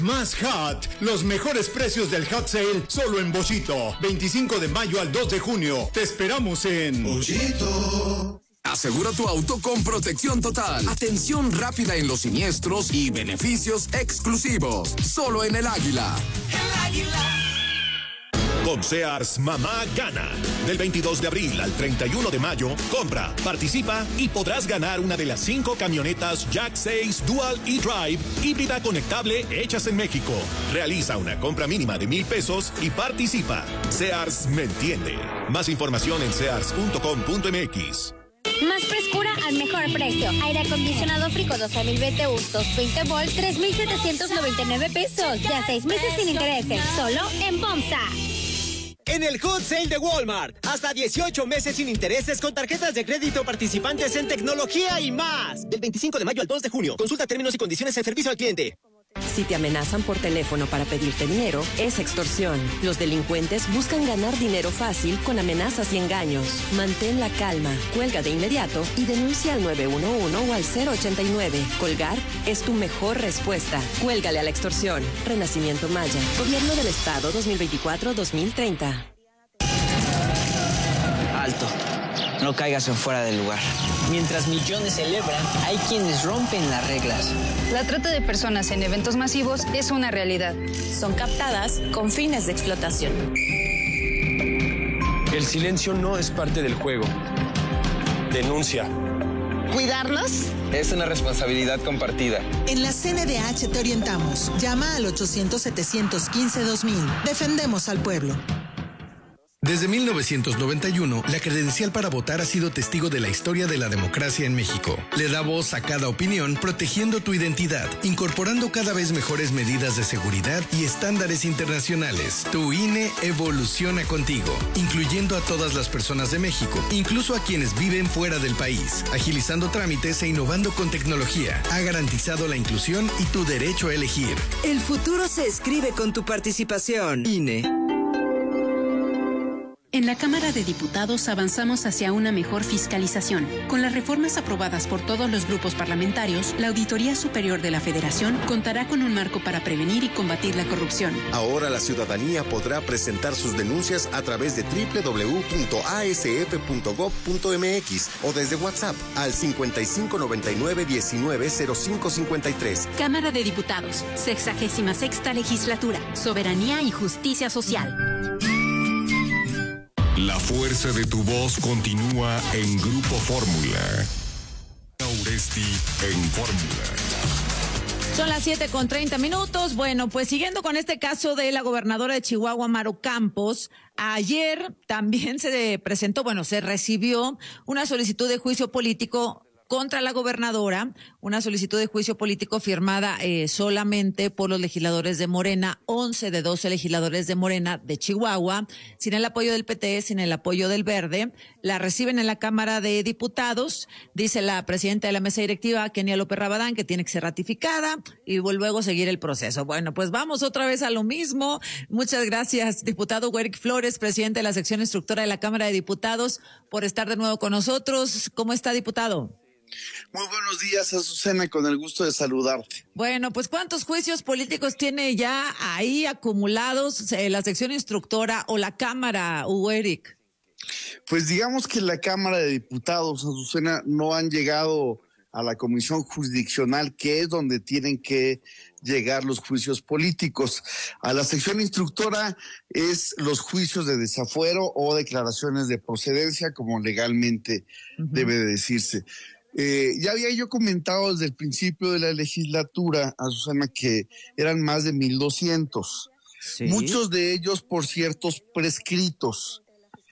Más Hot, los mejores precios del Hot Sale solo en Bollito. 25 de mayo al 2 de junio. Te esperamos en Bollito. Asegura tu auto con protección total, atención rápida en los siniestros y beneficios exclusivos. Solo en El Águila. El Águila. Con Sears, mamá gana. Del 22 de abril al 31 de mayo, compra, participa y podrás ganar una de las 5 camionetas Jack 6 Dual e-Drive híbrida conectable hechas en México. Realiza una compra mínima de $1,000 y participa. Sears me entiende. Más información en sears.com.mx. Más frescura al mejor precio. Aire acondicionado Frico 12,000 BTUs 220 volt, 3,799 pesos. Ya 6 meses sin intereses. Solo en Bomsa. En el Hot Sale de Walmart, hasta 18 meses sin intereses con tarjetas de crédito participantes en tecnología y más. Del 25 de mayo al 2 de junio. Consulta términos y condiciones en servicio al cliente. Si te amenazan por teléfono para pedirte dinero, es extorsión. Los delincuentes buscan ganar dinero fácil con amenazas y engaños. Mantén la calma, cuelga de inmediato y denuncia al 911 o al 089. Colgar es tu mejor respuesta. Cuélgale a la extorsión. Renacimiento Maya. Gobierno del Estado 2024-2030. Alto. No caigas en fuera del lugar. Mientras millones celebran, hay quienes rompen las reglas. La trata de personas en eventos masivos es una realidad. Son captadas con fines de explotación. El silencio no es parte del juego. Denuncia. ¿Cuidarlos? Es una responsabilidad compartida. En la CNDH te orientamos. Llama al 800-715-2000. Defendemos al pueblo. Desde 1991, la credencial para votar ha sido testigo de la historia de la democracia en México. Le da voz a cada opinión, protegiendo tu identidad, incorporando cada vez mejores medidas de seguridad y estándares internacionales. Tu INE evoluciona contigo, incluyendo a todas las personas de México, incluso a quienes viven fuera del país, agilizando trámites e innovando con tecnología. Ha garantizado la inclusión y tu derecho a elegir. El futuro se escribe con tu participación. INE. En la Cámara de Diputados avanzamos hacia una mejor fiscalización. Con las reformas aprobadas por todos los grupos parlamentarios, la Auditoría Superior de la Federación contará con un marco para prevenir y combatir la corrupción. Ahora la ciudadanía podrá presentar sus denuncias a través de www.asf.gov.mx o desde WhatsApp al 5599-190553. Cámara de Diputados, 66ª Legislatura, Soberanía y Justicia Social. La fuerza de tu voz continúa en Grupo Fórmula. Uresti en Fórmula. Son las 7:30. Bueno, pues siguiendo con este caso de la gobernadora de Chihuahua, Maru Campos, ayer también se recibió una solicitud de juicio político contra la gobernadora, una solicitud de juicio político firmada solamente por los legisladores de Morena, 11 de 12 legisladores de Morena de Chihuahua, sin el apoyo del PT, sin el apoyo del Verde. La reciben en la Cámara de Diputados, dice la presidenta de la mesa directiva, Kenia López Rabadán, que tiene que ser ratificada y luego seguir el proceso. Bueno, pues vamos otra vez a lo mismo. Muchas gracias, diputado Werick Flores, presidente de la sección instructora de la Cámara de Diputados, por estar de nuevo con nosotros. ¿Cómo está, diputado? Muy buenos días, Azucena, con el gusto de saludarte. Bueno, pues ¿cuántos juicios políticos tiene ya ahí acumulados la sección instructora o la Cámara, Eric? Pues digamos que la Cámara de Diputados, Azucena, no han llegado a la comisión jurisdiccional, que es donde tienen que llegar los juicios políticos. A la sección instructora es los juicios de desafuero o declaraciones de procedencia, como legalmente debe de decirse. Ya había yo comentado desde el principio de la legislatura, Azucena, que eran más de 1,200. ¿Sí? Muchos de ellos, por ciertos, prescritos.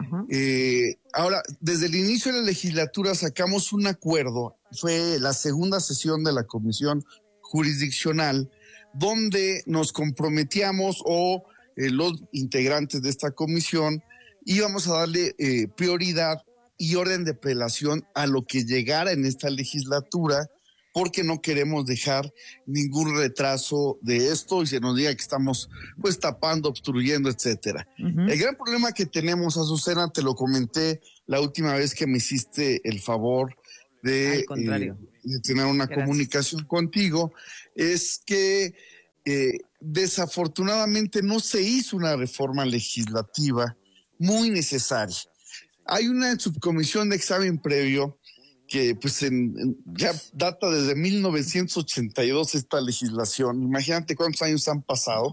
Ahora, desde el inicio de la legislatura sacamos un acuerdo, fue la segunda sesión de la comisión jurisdiccional, donde nos comprometíamos los integrantes de esta comisión íbamos a darle prioridad y orden de prelación a lo que llegara en esta legislatura, porque no queremos dejar ningún retraso de esto y se nos diga que estamos pues tapando, obstruyendo, etcétera. El gran problema que tenemos, Azucena, te lo comenté la última vez que me hiciste el favor de tener una comunicación contigo, es que desafortunadamente no se hizo una reforma legislativa muy necesaria. Hay una subcomisión de examen previo que pues ya data desde 1982 esta legislación. Imagínate cuántos años han pasado.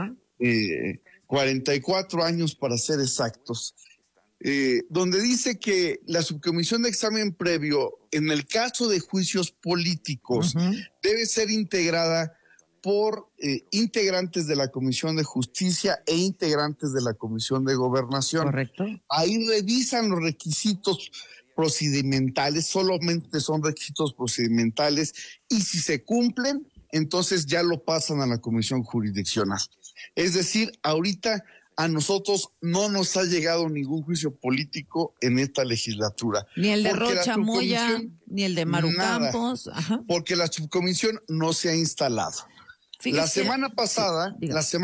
44 años para ser exactos. Donde dice que la subcomisión de examen previo, en el caso de juicios políticos, debe ser integrada por integrantes de la Comisión de Justicia e integrantes de la Comisión de Gobernación. Correcto. Ahí revisan los requisitos procedimentales, solamente son requisitos procedimentales, y si se cumplen, entonces ya lo pasan a la Comisión Jurisdiccional. Es decir, ahorita a nosotros no nos ha llegado ningún juicio político en esta legislatura. Ni el de Rocha Moya, ni el de Maru Campos. Porque la subcomisión no se ha instalado. Fíjese, la semana pasada,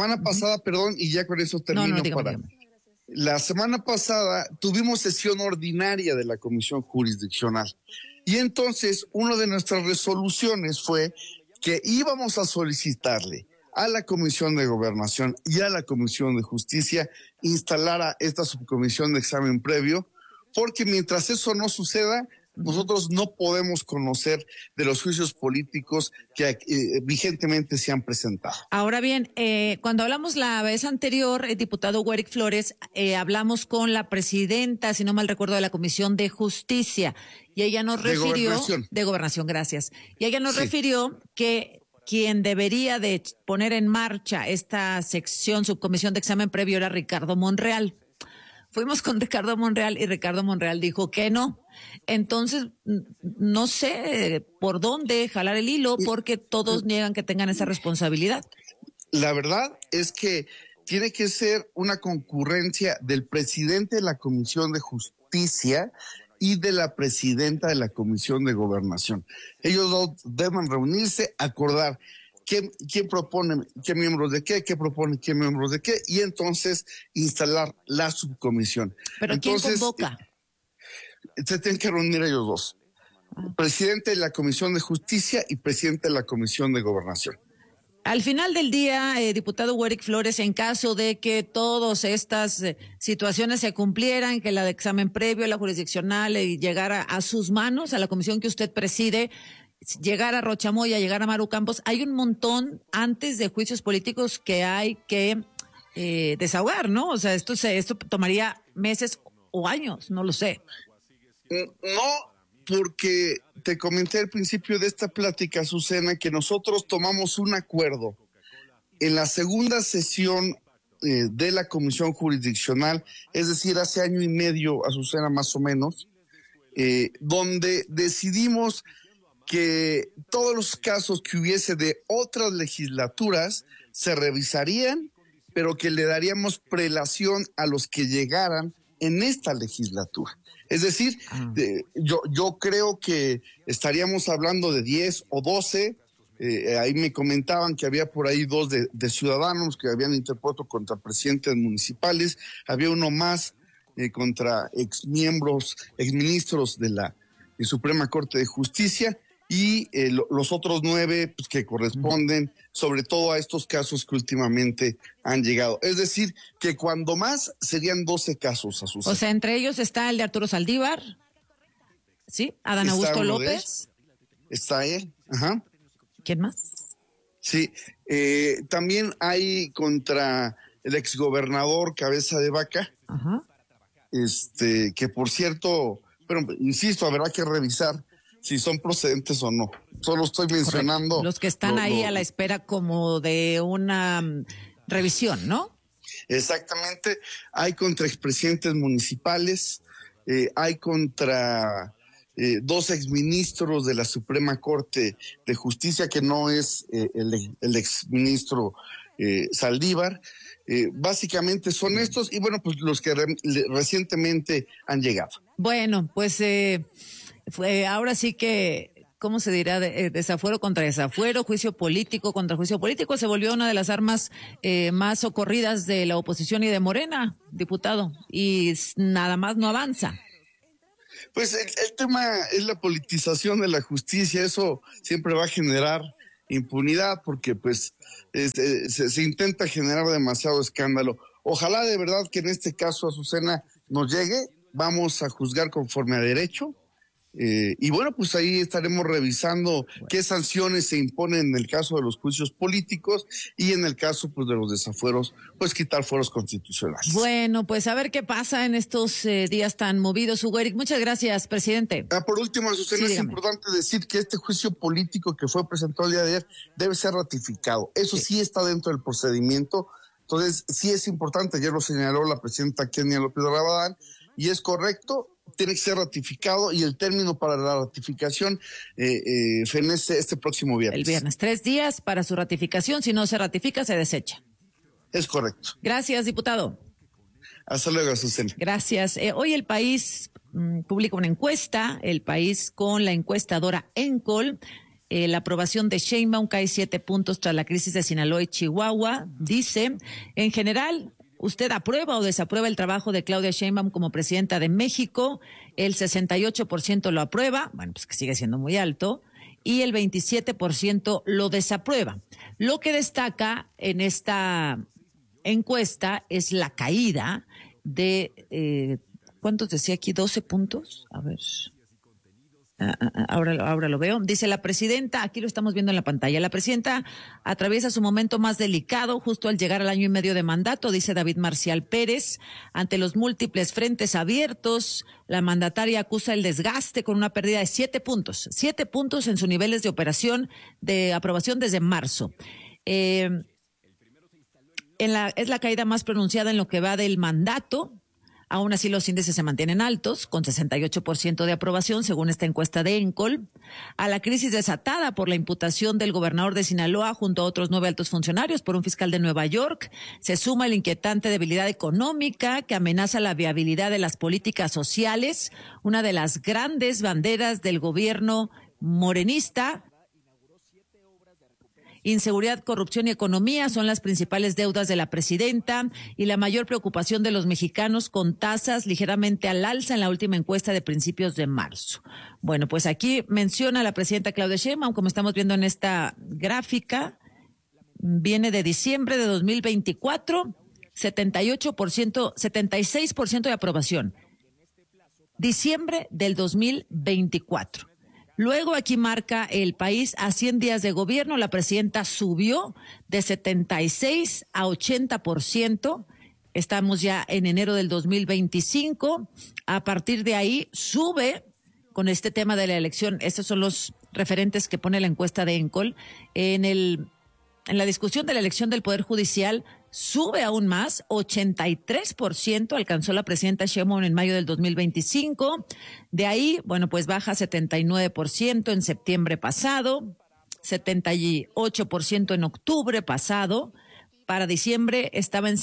y ya con eso termino. La semana pasada tuvimos sesión ordinaria de la Comisión Jurisdiccional. Y entonces, una de nuestras resoluciones fue que íbamos a solicitarle a la Comisión de Gobernación y a la Comisión de Justicia instalara esta subcomisión de examen previo, porque mientras eso no suceda, nosotros no podemos conocer de los juicios políticos que vigentemente se han presentado. Ahora bien, cuando hablamos la vez anterior, diputado Werick Flores, hablamos con la presidenta, si no mal recuerdo, de la Comisión de Justicia, y ella nos refirió... De Gobernación, gracias. Y ella nos refirió que quien debería de poner en marcha esta sección, subcomisión de examen previo, era Ricardo Monreal. Fuimos con Ricardo Monreal y Ricardo Monreal dijo que no. Entonces, no sé por dónde jalar el hilo, porque todos niegan que tengan esa responsabilidad. La verdad es que tiene que ser una concurrencia del presidente de la Comisión de Justicia y de la presidenta de la Comisión de Gobernación. Ellos dos deben reunirse, acordar quién propone qué miembros de qué propone qué miembros de qué, y entonces instalar la subcomisión. ¿Pero entonces, quién convoca? Se tienen que reunir ellos dos. Presidente de la Comisión de Justicia y presidente de la Comisión de Gobernación. Al final del día, diputado Werick Flores, en caso de que todas estas situaciones se cumplieran, que la de examen previo, la jurisdiccional, llegara a sus manos, a la comisión que usted preside, llegar a Rocha Moya, llegar a Maru Campos, hay un montón antes de juicios políticos que hay que desahogar, ¿no? O sea, esto tomaría meses o años, no lo sé. No, porque te comenté al principio de esta plática, Azucena, que nosotros tomamos un acuerdo en la segunda sesión de la Comisión Jurisdiccional, es decir, hace año y medio, Azucena, más o menos, donde decidimos que todos los casos que hubiese de otras legislaturas se revisarían, pero que le daríamos prelación a los que llegaran en esta legislatura. Es decir, yo creo que estaríamos hablando de 10 o 12. Ahí me comentaban que había por ahí 2 de ciudadanos que habían interpuesto contra presidentes municipales. Había uno más contra exministros de la Suprema Corte de Justicia. Y los otros 9 pues, que corresponden sobre todo a estos casos que últimamente han llegado. Es decir, que cuando más serían 12 casos, Azucena. O sea, entre ellos está el de Arturo Saldívar, ¿sí? Adán Augusto López. Está él, ajá. ¿Quién más? Sí, también hay contra el exgobernador Cabeza de Vaca, ajá. Que por cierto, pero insisto, habrá que revisar si son procedentes o no. Solo estoy mencionando... Correcto. Los que están ahí a la espera como de una revisión, ¿no? Exactamente. Hay contra expresidentes municipales, hay contra 2 exministros de la Suprema Corte de Justicia, que no es el exministro Saldívar. Básicamente son estos, y bueno, pues los que recientemente han llegado. Bueno, pues... ahora sí que, ¿cómo se dirá? Desafuero contra desafuero, juicio político contra juicio político, se volvió una de las armas más socorridas de la oposición y de Morena, diputado, y nada más no avanza. Pues el tema es la politización de la justicia, eso siempre va a generar impunidad porque pues se intenta generar demasiado escándalo. Ojalá de verdad que en este caso, Azucena, nos llegue, vamos a juzgar conforme a derecho. Y bueno, pues ahí estaremos revisando qué sanciones se imponen en el caso de los juicios políticos y en el caso pues de los desafueros, pues quitar fueros constitucionales. Bueno, pues a ver qué pasa en estos días tan movidos, Hugo Eric. Muchas gracias, presidente. Por último, Azucena, sí, es importante decir que este juicio político que fue presentado el día de ayer debe ser ratificado. Eso sí está dentro del procedimiento. Entonces, sí es importante, ayer lo señaló la presidenta Kenia López Rabadán, y es correcto, tiene que ser ratificado y el término para la ratificación fenece este próximo viernes. El viernes, 3 días para su ratificación, si no se ratifica, se desecha. Es correcto. Gracias, diputado. Hasta luego, Azucena. Gracias. Hoy El País publica una encuesta, El País con la encuestadora Encol. La aprobación de Sheinbaum cae 7 puntos tras la crisis de Sinaloa y Chihuahua. Dice, en general, ¿usted aprueba o desaprueba el trabajo de Claudia Sheinbaum como presidenta de México? El 68% lo aprueba, bueno, pues que sigue siendo muy alto, y el 27% lo desaprueba. Lo que destaca en esta encuesta es la caída de, ¿cuántos decía aquí? 12 puntos. A ver. Ahora lo veo. Dice la presidenta, aquí lo estamos viendo en la pantalla, la presidenta atraviesa su momento más delicado justo al llegar al año y medio de mandato, dice David Marcial Pérez. Ante los múltiples frentes abiertos, la mandataria acusa el desgaste con una pérdida de 7 puntos. 7 puntos en sus niveles de operación de aprobación desde marzo. Es la caída más pronunciada en lo que va del mandato. Aún así, los índices se mantienen altos, con 68% de aprobación, según esta encuesta de Encol. A la crisis desatada por la imputación del gobernador de Sinaloa junto a otros 9 altos funcionarios por un fiscal de Nueva York, se suma la inquietante debilidad económica que amenaza la viabilidad de las políticas sociales, una de las grandes banderas del gobierno morenista. Inseguridad, corrupción y economía son las principales deudas de la presidenta y la mayor preocupación de los mexicanos, con tasas ligeramente al alza en la última encuesta de principios de marzo. Bueno, pues aquí menciona la presidenta Claudia Sheinbaum, como estamos viendo en esta gráfica, viene de diciembre de 2024, 76% de aprobación. Diciembre del 2024. Luego aquí marca El País, a 100 días de gobierno, la presidenta subió de 76 a 80%. Estamos ya en enero del 2025. A partir de ahí sube con este tema de la elección. Estos son los referentes que pone la encuesta de Encol. En la discusión de la elección del Poder Judicial sube aún más, 83% alcanzó la presidenta Sheinbaum en mayo del 2025. De ahí, bueno, pues baja 79% en septiembre pasado, 78% en octubre pasado. Para diciembre estaba en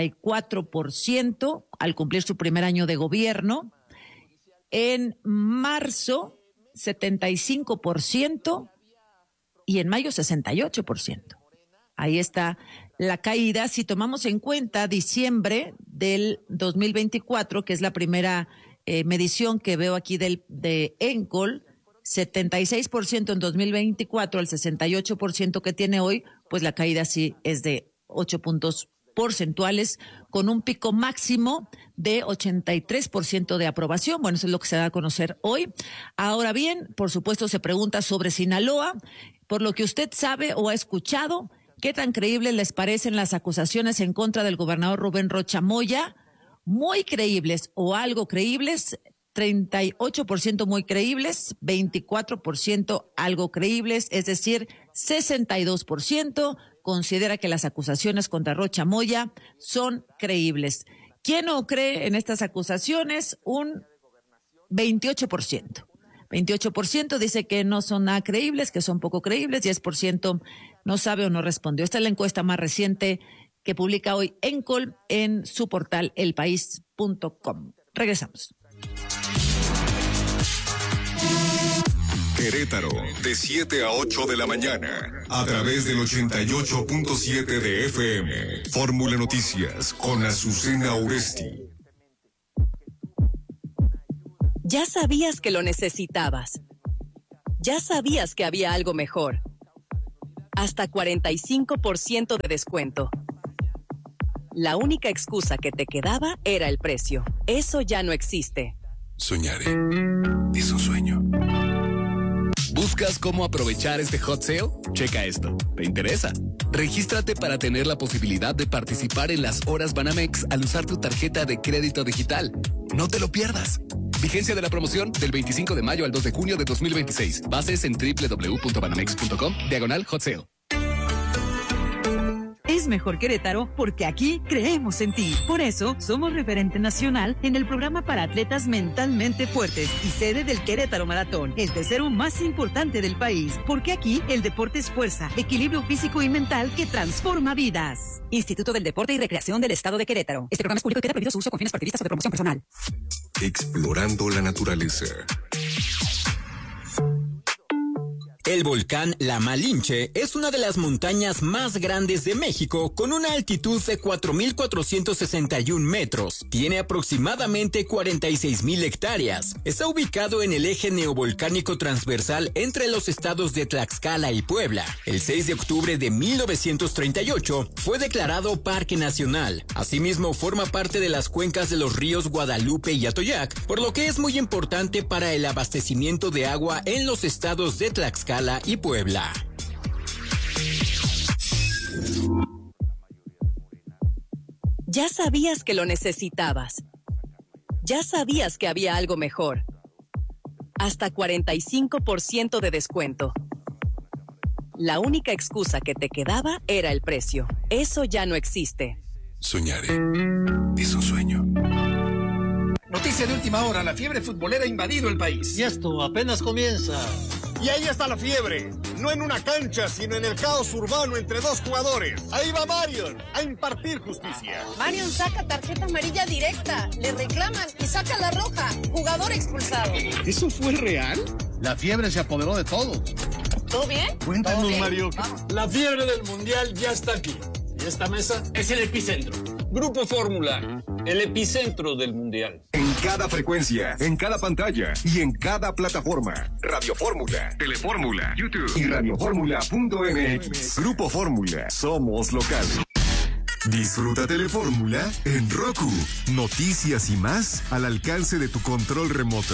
74% al cumplir su primer año de gobierno. En marzo, 75% y en mayo 68%. Ahí está la caída. Si tomamos en cuenta diciembre del 2024, que es la primera medición que veo aquí de Encol, 76% en 2024, el 68% que tiene hoy, pues la caída sí es de 8 puntos porcentuales, con un pico máximo de 83% de aprobación. Bueno, eso es lo que se da a conocer hoy. Ahora bien, por supuesto, se pregunta sobre Sinaloa. Por lo que usted sabe o ha escuchado, ¿qué tan creíbles les parecen las acusaciones en contra del gobernador Rubén Rocha Moya? Muy creíbles o algo creíbles, 38% muy creíbles, 24% algo creíbles, es decir, 62% considera que las acusaciones contra Rocha Moya son creíbles. ¿Quién no cree en estas acusaciones? Un 28%. 28% dice que no son nada creíbles, que son poco creíbles, 10% no sabe o no respondió. Esta es la encuesta más reciente que publica hoy Encol en su portal elpaís.com. Regresamos. Querétaro, de 7 a 8 de la mañana, a través del 88.7 de FM. Fórmula Noticias con Azucena Oresti. Ya sabías que lo necesitabas. Ya sabías que había algo mejor. Hasta 45% de descuento. La única excusa que te quedaba era el precio. Eso ya no existe. Soñaré. Es un sueño. ¿Buscas cómo aprovechar este hot sale? Checa esto. ¿Te interesa? Regístrate para tener la posibilidad de participar en las horas Banamex al usar tu tarjeta de crédito digital. No te lo pierdas. Vigencia de la promoción del 25 de mayo al 2 de junio de 2026. Bases en www.banamex.com/hot sale. Es mejor Querétaro porque aquí creemos en ti. Por eso, somos referente nacional en el programa para atletas mentalmente fuertes y sede del Querétaro Maratón, el tercero más importante del país. Porque aquí el deporte es fuerza, equilibrio físico y mental que transforma vidas. Instituto del Deporte y Recreación del Estado de Querétaro. Este programa es público y queda prohibido su uso con fines partidistas o de promoción personal. Explorando la naturaleza. El volcán La Malinche es una de las montañas más grandes de México con una altitud de 4.461 metros. Tiene aproximadamente 46.000 hectáreas. Está ubicado en el eje neovolcánico transversal entre los estados de Tlaxcala y Puebla. El 6 de octubre de 1938 fue declarado Parque Nacional. Asimismo, forma parte de las cuencas de los ríos Guadalupe y Atoyac, por lo que es muy importante para el abastecimiento de agua en los estados de Tlaxcala y Puebla. Ya sabías que lo necesitabas. Ya sabías que había algo mejor. Hasta 45% de descuento. La única excusa que te quedaba era el precio. Eso ya no existe. Soñaré. Es un sueño. Noticia de última hora, la fiebre futbolera ha invadido el país. Y esto apenas comienza. Y ahí está la fiebre, no en una cancha, sino en el caos urbano entre dos jugadores. Ahí va Marion a impartir justicia. Marion saca tarjeta amarilla directa, le reclaman y saca la roja. Jugador expulsado. ¿Eso fue real? La fiebre se apoderó de todos. ¿Todo bien? Cuéntanos, ¿Todo bien? Mario. Vamos. La fiebre del mundial ya está aquí. Y esta mesa es el epicentro. Grupo Fórmula, el epicentro del mundial. En cada frecuencia, en cada pantalla y en cada plataforma. Radio Fórmula, Telefórmula, YouTube y radioformula.mx. Grupo Fórmula, somos local. Disfruta Telefórmula en Roku. Noticias y más al alcance de tu control remoto.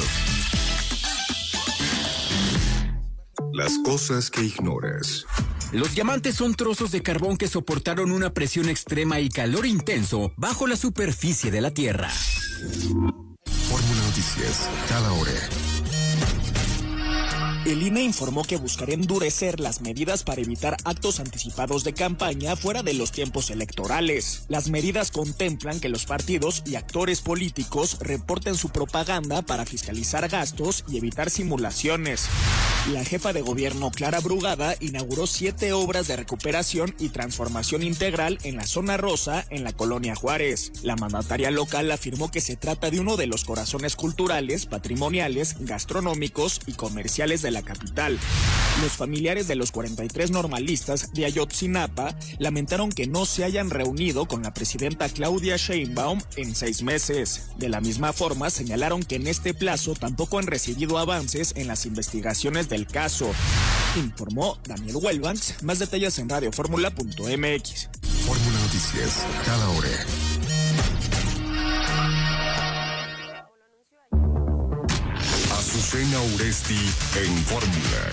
Las cosas que ignoras. Los diamantes son trozos de carbón que soportaron una presión extrema y calor intenso bajo la superficie de la Tierra. Fórmula Noticias, cada hora. El INE informó que buscará endurecer las medidas para evitar actos anticipados de campaña fuera de los tiempos electorales. Las medidas contemplan que los partidos y actores políticos reporten su propaganda para fiscalizar gastos y evitar simulaciones. La jefa de gobierno, Clara Brugada, inauguró 7 obras de recuperación y transformación integral en la zona rosa, en la colonia Juárez. La mandataria local afirmó que se trata de uno de los corazones culturales, patrimoniales, gastronómicos y comerciales de la capital. Los familiares de los 43 normalistas de Ayotzinapa lamentaron que no se hayan reunido con la presidenta Claudia Sheinbaum en 6 meses. De la misma forma, señalaron que en este plazo tampoco han recibido avances en las investigaciones del caso. Informó Daniel Huelvans. Más detalles en radioformula.mx. Fórmula Noticias, cada hora. Azucena Uresti en Fórmula.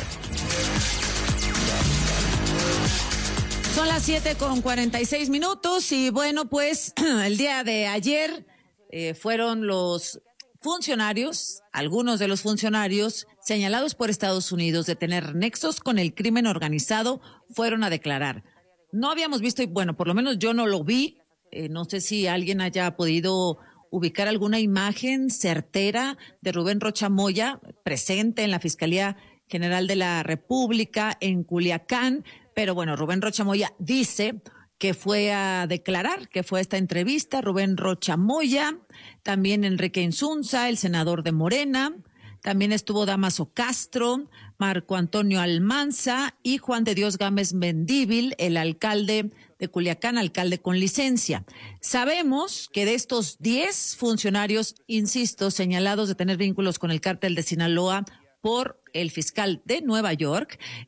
Son las 7:46 y bueno, pues el día de ayer fueron los funcionarios, algunos de los funcionarios señalados por Estados Unidos de tener nexos con el crimen organizado, fueron a declarar. No habíamos visto, y bueno, por lo menos yo no lo vi, no sé si alguien haya podido ubicar alguna imagen certera de Rubén Rocha Moya presente en la Fiscalía General de la República en Culiacán, pero bueno, Rubén Rocha Moya dice que fue a declarar, que fue a esta entrevista, Rubén Rocha Moya, también Enrique Insunza, el senador de Morena, también estuvo Damaso Castro, Marco Antonio Almanza y Juan de Dios Gámez Mendívil, el alcalde de Culiacán, alcalde con licencia. Sabemos que de estos 10 funcionarios, insisto, señalados de tener vínculos con el cártel de Sinaloa por el fiscal de Nueva York,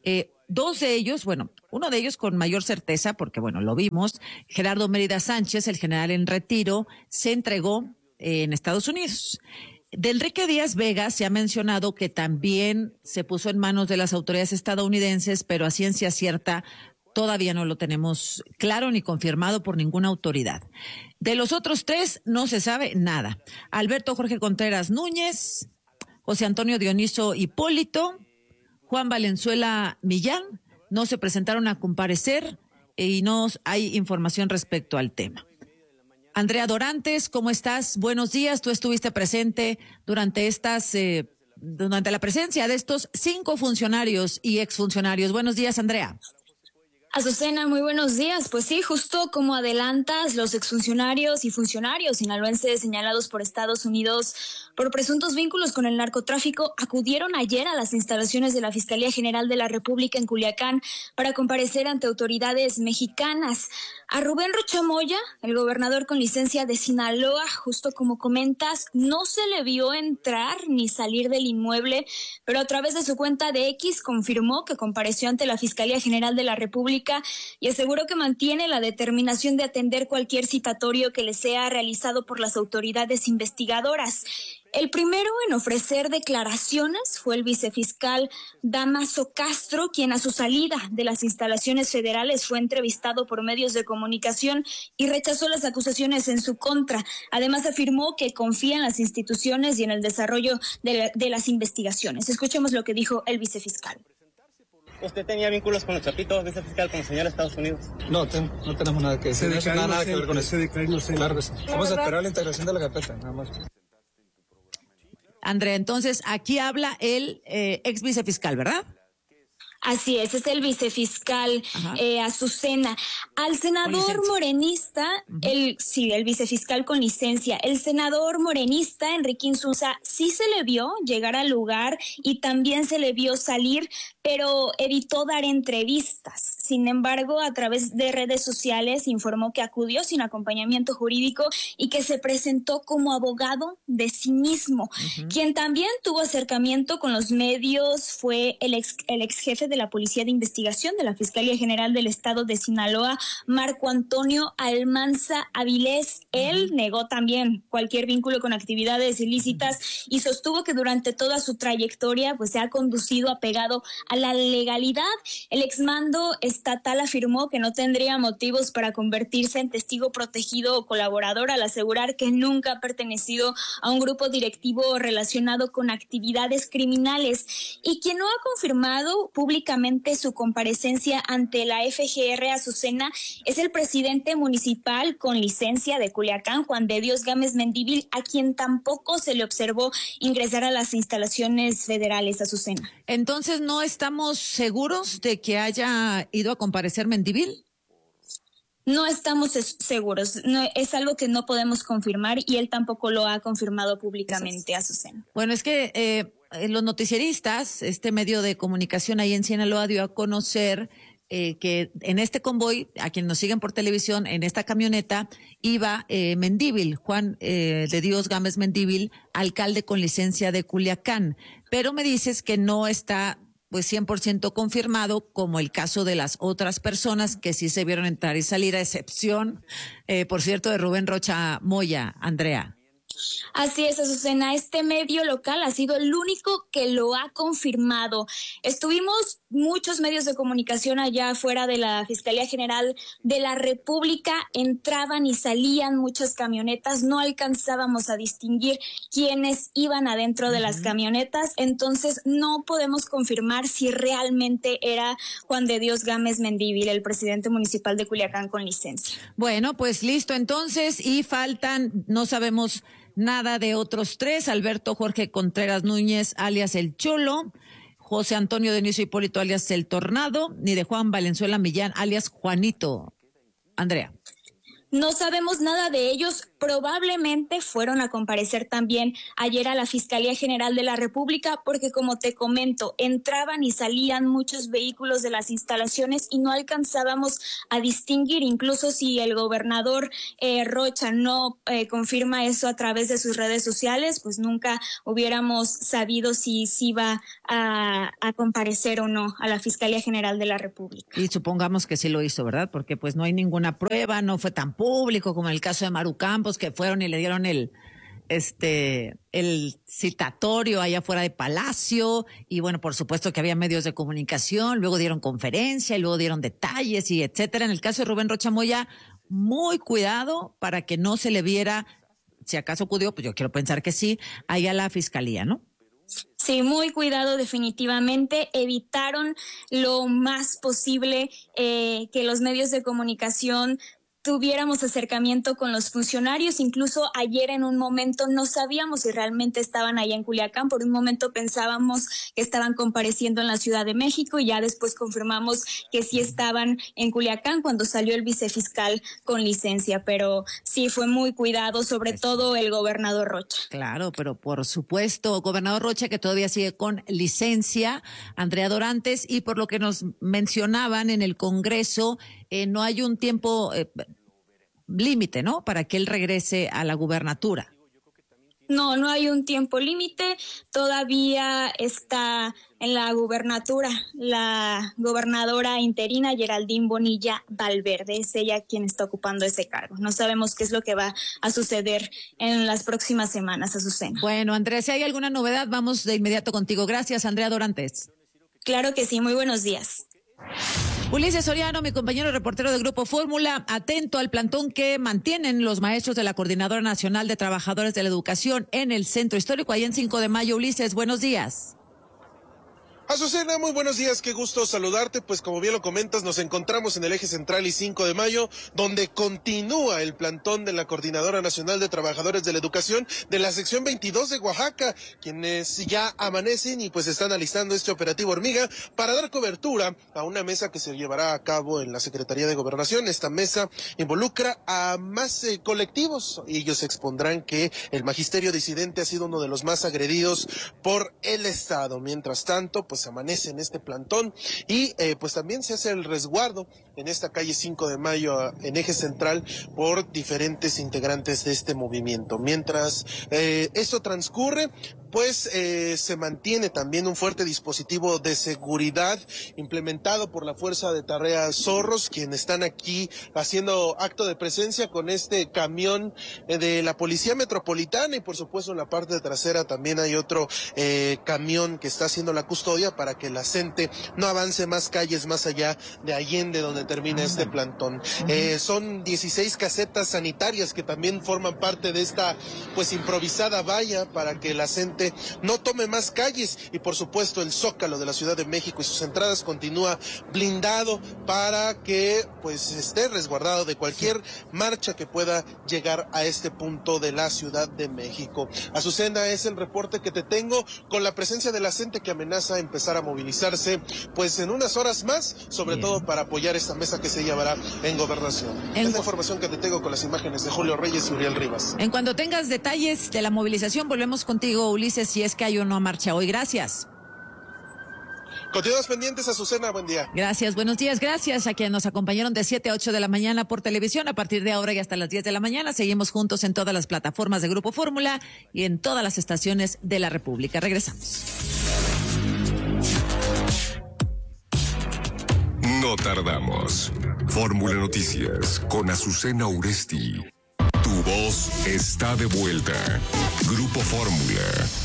dos de ellos, bueno, uno de ellos con mayor certeza, porque bueno, lo vimos, Gerardo Mérida Sánchez, el general en retiro, se entregó en Estados Unidos. De Enrique Díaz Vega se ha mencionado que también se puso en manos de las autoridades estadounidenses, pero a ciencia cierta todavía no lo tenemos claro ni confirmado por ninguna autoridad. De los otros tres no se sabe nada. Alberto Jorge Contreras Núñez, José Antonio Dioniso Hipólito, Juan Valenzuela Millán no se presentaron a comparecer y no hay información respecto al tema. Andrea Dorantes, ¿cómo estás? Buenos días. Tú estuviste presente durante durante la presencia de estos 5 funcionarios y exfuncionarios. Buenos días, Andrea. Azucena, muy buenos días. Pues sí, justo como adelantas, los exfuncionarios y funcionarios sinaloenses señalados por Estados Unidos por presuntos vínculos con el narcotráfico acudieron ayer a las instalaciones de la Fiscalía General de la República en Culiacán para comparecer ante autoridades mexicanas. A Rubén Rocha Moya, el gobernador con licencia de Sinaloa, justo como comentas, no se le vio entrar ni salir del inmueble, pero a través de su cuenta de X confirmó que compareció ante la Fiscalía General de la República y aseguró que mantiene la determinación de atender cualquier citatorio que le sea realizado por las autoridades investigadoras. El primero en ofrecer declaraciones fue el vicefiscal Damaso Castro, quien a su salida de las instalaciones federales fue entrevistado por medios de comunicación y rechazó las acusaciones en su contra. Además afirmó que confía en las instituciones y en el desarrollo de las investigaciones. Escuchemos lo que dijo el vicefiscal. ¿Usted tenía vínculos con los Chapitos, vicefiscal, con el señor Estados Unidos? No tenemos nada que decir. No tiene nada que ver con eso. Claro que sí. Vamos a esperar la integración de la carpeta, nada más. Andrea, entonces aquí habla el ex vicefiscal, ¿verdad? Así es el vicefiscal Azucena. Al senador morenista, el vicefiscal con licencia, el senador morenista Enrique Insunza sí se le vio llegar al lugar y también se le vio salir, pero evitó dar entrevistas. Sin embargo, a través de redes sociales informó que acudió sin acompañamiento jurídico y que se presentó como abogado de sí mismo. Quien también tuvo acercamiento con los medios fue el ex jefe de la Policía de Investigación de la Fiscalía General del Estado de Sinaloa, Marco Antonio Almanza Avilés. Él negó también cualquier vínculo con actividades ilícitas y sostuvo que durante toda su trayectoria pues se ha conducido apegado a la legalidad. El exmando estatal afirmó que no tendría motivos para convertirse en testigo protegido o colaborador al asegurar que nunca ha pertenecido a un grupo directivo relacionado con actividades criminales. Y quien no ha confirmado públicamente su comparecencia ante la FGR Azucena es el presidente municipal con licencia de Culiacán, Juan de Dios Gámez Mendívil, a quien tampoco se le observó ingresar a las instalaciones federales, Azucena. Entonces, ¿no estamos seguros de que haya ido a comparecer Mendívil? No estamos seguros, no, es algo que no podemos confirmar y él tampoco lo ha confirmado públicamente, Azucena. Bueno, es que los noticieristas, este medio de comunicación ahí en Sinaloa dio a conocer que en este convoy, a quienes nos siguen por televisión, en esta camioneta iba Mendívil, Juan de Dios Gámez Mendívil, alcalde con licencia de Culiacán. Pero me dices que no está pues 100% confirmado, como el caso de las otras personas que sí se vieron entrar y salir, a excepción, por cierto, de Rubén Rocha Moya, Andrea. Así es, Azucena, este medio local ha sido el único que lo ha confirmado. Estuvimos muchos medios de comunicación allá afuera de la Fiscalía General de la República, entraban y salían muchas camionetas, no alcanzábamos a distinguir quiénes iban adentro de las camionetas, entonces no podemos confirmar si realmente era Juan de Dios Gámez Mendívil, el presidente municipal de Culiacán con licencia. Bueno, pues listo entonces, y faltan, no sabemos nada de otros 3, Alberto Jorge Contreras Núñez, alias El Cholo, José Antonio Dioniso Hipólito, alias El Tornado, ni de Juan Valenzuela Millán, alias Juanito. Andrea. No sabemos nada de ellos. Probablemente fueron a comparecer también ayer a la Fiscalía General de la República porque, como te comento, entraban y salían muchos vehículos de las instalaciones y no alcanzábamos a distinguir. Incluso si el gobernador Rocha no confirma eso a través de sus redes sociales, pues nunca hubiéramos sabido si iba a comparecer o no a la Fiscalía General de la República. Y supongamos que sí lo hizo, ¿verdad? Porque pues no hay ninguna prueba, no fue tan público como en el caso de Maru Campos, que fueron y le dieron el citatorio allá afuera de Palacio, y bueno, por supuesto que había medios de comunicación, luego dieron conferencia y luego dieron detalles y etcétera. En el caso de Rubén Rocha Moya, muy cuidado para que no se le viera, si acaso acudió, pues yo quiero pensar que sí, allá a la Fiscalía, ¿no? Sí, muy cuidado definitivamente. Evitaron lo más posible que los medios de comunicación tuviéramos acercamiento con los funcionarios. Incluso ayer en un momento no sabíamos si realmente estaban allá en Culiacán. Por un momento pensábamos que estaban compareciendo en la Ciudad de México y ya después confirmamos que sí estaban en Culiacán cuando salió el vicefiscal con licencia. Pero sí fue muy cuidado, sobre todo el gobernador Rocha. Claro, pero por supuesto, gobernador Rocha, que todavía sigue con licencia, Andrea Dorantes, y por lo que nos mencionaban en el Congreso, no hay un tiempo límite, ¿no?, para que él regrese a la gubernatura. No hay un tiempo límite. Todavía está en la gubernatura la gobernadora interina Geraldine Bonilla Valverde. Es ella quien está ocupando ese cargo. No sabemos qué es lo que va a suceder en las próximas semanas, Azucena. Bueno, Andrea, si hay alguna novedad, vamos de inmediato contigo. Gracias, Andrea Dorantes. Claro que sí, muy buenos días. Ulises Soriano, mi compañero reportero del Grupo Fórmula, atento al plantón que mantienen los maestros de la Coordinadora Nacional de Trabajadores de la Educación en el Centro Histórico, allá en 5 de Mayo. Ulises, buenos días. Azucena, muy buenos días, qué gusto saludarte. Pues como bien lo comentas, nos encontramos en el eje central y 5 de mayo, donde continúa el plantón de la Coordinadora Nacional de Trabajadores de la Educación de la sección 22 de Oaxaca, quienes ya amanecen y pues están alistando este operativo hormiga para dar cobertura a una mesa que se llevará a cabo en la Secretaría de Gobernación. Esta mesa involucra a más colectivos y ellos expondrán que el magisterio disidente ha sido uno de los más agredidos por el Estado. Mientras tanto, pues amanece en este plantón y pues también se hace el resguardo en esta calle 5 de Mayo en eje central por diferentes integrantes de este movimiento. Mientras esto transcurre, pues se mantiene también un fuerte dispositivo de seguridad implementado por la Fuerza de Tarea Zorros, quienes están aquí haciendo acto de presencia con este camión de la Policía Metropolitana, y por supuesto en la parte trasera también hay otro camión que está haciendo la custodia para que la gente no avance más calles más allá de Allende, donde termina este plantón. Son 16 casetas sanitarias que también forman parte de esta pues improvisada valla para que la gente no tome más calles, y por supuesto el Zócalo de la Ciudad de México y sus entradas continúa blindado para que pues esté resguardado de cualquier marcha que pueda llegar a este punto de la Ciudad de México. Azucena, es el reporte que te tengo, con la presencia de la gente que amenaza empezar a movilizarse pues en unas horas más, sobre todo para apoyar esta mesa que se llevará en Gobernación. Es la información que te tengo con las imágenes de Julio Reyes y Uriel Rivas. En cuanto tengas detalles de la movilización, volvemos contigo, Ulises, si es que hay o no marcha hoy. Gracias. Continuamos pendientes, Azucena, buen día. Gracias, buenos días, gracias a quienes nos acompañaron de 7 a 8 de la mañana por televisión. A partir de ahora y hasta las 10 de la mañana seguimos juntos en todas las plataformas de Grupo Fórmula y en todas las estaciones de la República. Regresamos. No tardamos. Fórmula Noticias con Azucena Uresti. Tu voz está de vuelta. Grupo Fórmula.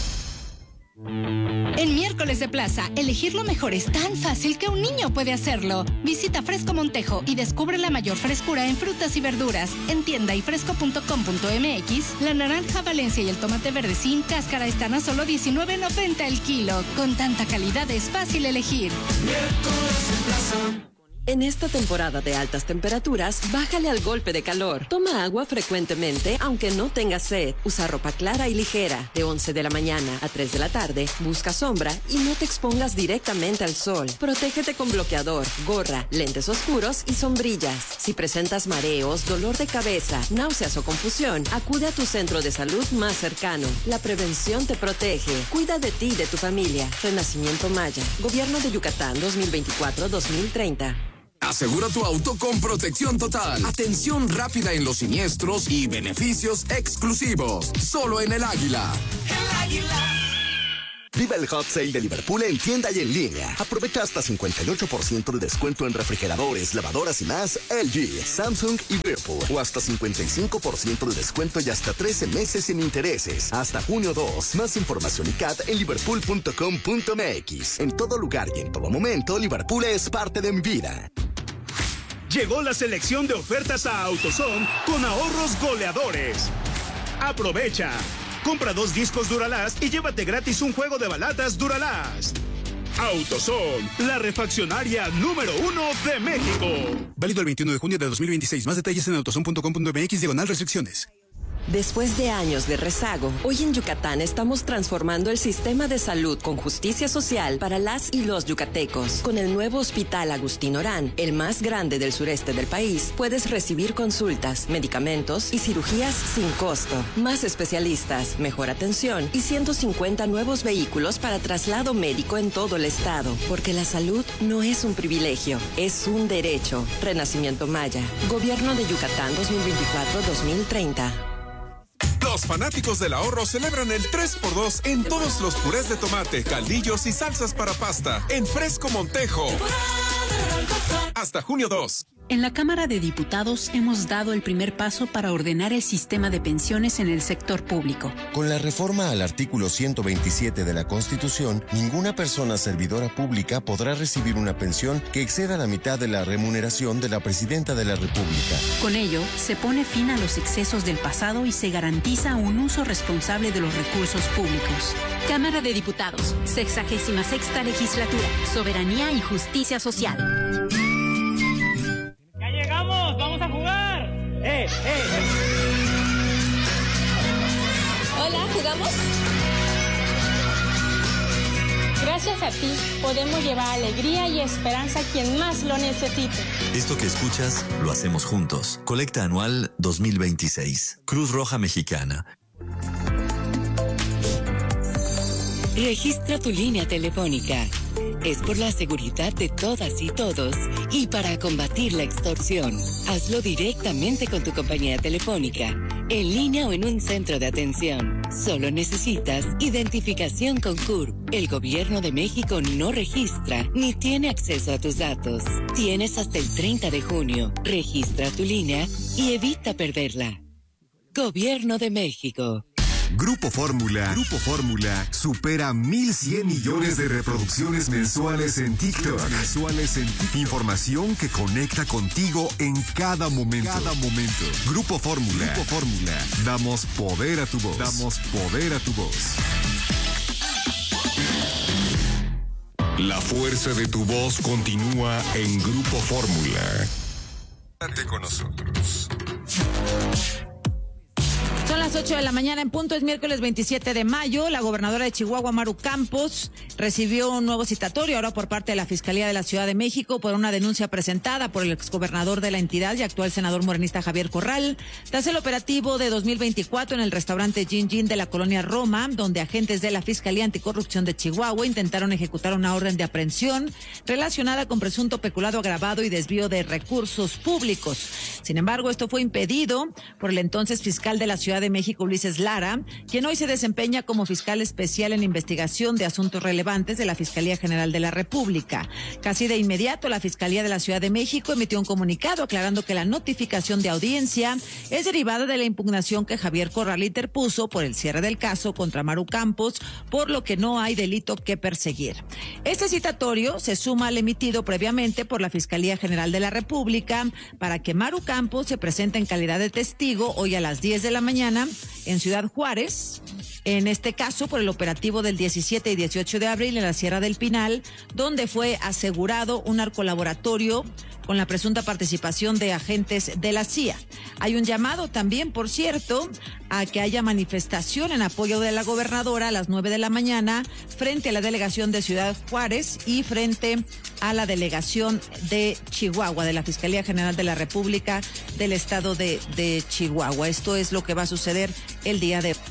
En miércoles de plaza, elegir lo mejor es tan fácil que un niño puede hacerlo. Visita Fresco Montejo y descubre la mayor frescura en frutas y verduras. En tienda y fresco.com.mx, la naranja Valencia y el tomate verde sin cáscara están a solo $19.90 el kilo. Con tanta calidad es fácil elegir. Miércoles en plaza. En esta temporada de altas temperaturas, bájale al golpe de calor. Toma agua frecuentemente, aunque no tengas sed. Usa ropa clara y ligera. De 11 de la mañana a 3 de la tarde, busca sombra y no te expongas directamente al sol. Protégete con bloqueador, gorra, lentes oscuros y sombrillas. Si presentas mareos, dolor de cabeza, náuseas o confusión, acude a tu centro de salud más cercano. La prevención te protege. Cuida de ti y de tu familia. Renacimiento Maya. Gobierno de Yucatán 2024-2030. Asegura tu auto con protección total, atención rápida en los siniestros y beneficios exclusivos. Solo en El Águila. El Águila. Viva el Hot Sale de Liverpool en tienda y en línea. Aprovecha hasta 58% de descuento en refrigeradores, lavadoras y más LG, Samsung y Whirlpool. O hasta 55% de descuento y hasta 13 meses sin intereses. Hasta junio 2. Más información y CAT en liverpool.com.mx. En todo lugar y en todo momento, Liverpool es parte de mi vida. Llegó la selección de ofertas a AutoZone con ahorros goleadores. Aprovecha. Compra 2 discos Duralast y llévate gratis un juego de balatas Duralast. AutoZone, la refaccionaria número 1 de México. Válido el 21 de junio de 2026. Más detalles en autozone.com.mx/restricciones. Después de años de rezago, hoy en Yucatán estamos transformando el sistema de salud con justicia social para las y los yucatecos. Con el nuevo Hospital Agustín Orán, el más grande del sureste del país, puedes recibir consultas, medicamentos y cirugías sin costo. Más especialistas, mejor atención y 150 nuevos vehículos para traslado médico en todo el estado. Porque la salud no es un privilegio, es un derecho. Renacimiento Maya. Gobierno de Yucatán 2024-2030. Los fanáticos del ahorro celebran el 3x2 en todos los purés de tomate, caldillos y salsas para pasta en Fresco Montejo. Hasta junio 2. En la Cámara de Diputados hemos dado el primer paso para ordenar el sistema de pensiones en el sector público. Con la reforma al artículo 127 de la Constitución, ninguna persona servidora pública podrá recibir una pensión que exceda la mitad de la remuneración de la Presidenta de la República. Con ello, se pone fin a los excesos del pasado y se garantiza un uso responsable de los recursos públicos. Cámara de Diputados, 66ª Legislatura, Soberanía y Justicia Social. ¡Llegamos! ¡Vamos a jugar! Hola, ¿jugamos? Gracias a ti, podemos llevar alegría y esperanza a quien más lo necesite. Esto que escuchas, lo hacemos juntos. Colecta Anual 2026. Cruz Roja Mexicana. Registra tu línea telefónica. Es por la seguridad de todas y todos y para combatir la extorsión. Hazlo directamente con tu compañía telefónica, en línea o en un centro de atención. Solo necesitas identificación con CURP. El Gobierno de México no registra ni tiene acceso a tus datos. Tienes hasta el 30 de junio. Registra tu línea y evita perderla. Gobierno de México. Grupo Fórmula supera 1,100 millones de reproducciones mensuales en TikTok. Información que conecta contigo en cada momento. Grupo Fórmula. Damos poder a tu voz. La fuerza de tu voz continúa en Grupo Fórmula. Quédate con nosotros. Son las 8 de la mañana en punto, es miércoles 27 de mayo. La gobernadora de Chihuahua, Maru Campos, recibió un nuevo citatorio ahora por parte de la Fiscalía de la Ciudad de México por una denuncia presentada por el exgobernador de la entidad y actual senador morenista Javier Corral, tras el operativo de 2024 en el restaurante Gin Gin de la colonia Roma, donde agentes de la Fiscalía Anticorrupción de Chihuahua intentaron ejecutar una orden de aprehensión relacionada con presunto peculado agravado y desvío de recursos públicos. Sin embargo, esto fue impedido por el entonces fiscal de la Ciudad de México, Ulises Lara, quien hoy se desempeña como fiscal especial en investigación de asuntos relevantes de la Fiscalía General de la República. Casi de inmediato, la Fiscalía de la Ciudad de México emitió un comunicado aclarando que la notificación de audiencia es derivada de la impugnación que Javier Corral interpuso por el cierre del caso contra Maru Campos, por lo que no hay delito que perseguir. Este citatorio se suma al emitido previamente por la Fiscalía General de la República para que Maru Campos se presente en calidad de testigo hoy a las 10 de la mañana en Ciudad Juárez, en este caso por el operativo del 17 y 18 de abril en la Sierra del Pinal, donde fue asegurado un narcolaboratorio con la presunta participación de agentes de la CIA. Hay un llamado también, por cierto, a que haya manifestación en apoyo de la gobernadora a las 9 de la mañana frente a la delegación de Ciudad Juárez y frente a la delegación de Chihuahua, de la Fiscalía General de la República del Estado de Chihuahua. Esto es lo que va a suceder el día de hoy.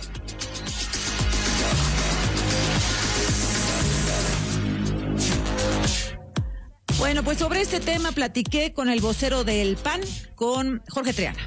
Bueno, pues sobre este tema platiqué con el vocero del PAN, con Jorge Triana.